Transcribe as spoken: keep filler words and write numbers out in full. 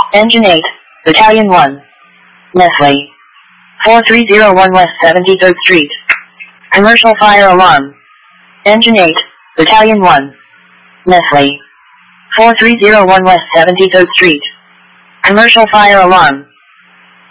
Engine eight, Battalion one. Nestle. four three zero one West seventy-third Street. Commercial fire alarm. Engine eight, Battalion one. Nestle. four three zero one West seventy-third Street. Commercial fire alarm.